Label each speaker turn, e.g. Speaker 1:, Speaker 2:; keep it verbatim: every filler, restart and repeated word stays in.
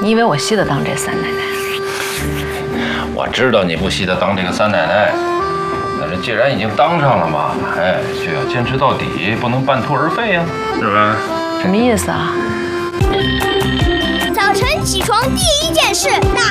Speaker 1: 你以为我稀得当这三奶奶？
Speaker 2: 我知道你不稀得当这个三奶奶，但是既然已经当上了嘛，哎，就要坚持到底，不能半途而废呀，是吧？
Speaker 1: 什么意思啊？
Speaker 3: 早晨起床第一件事，打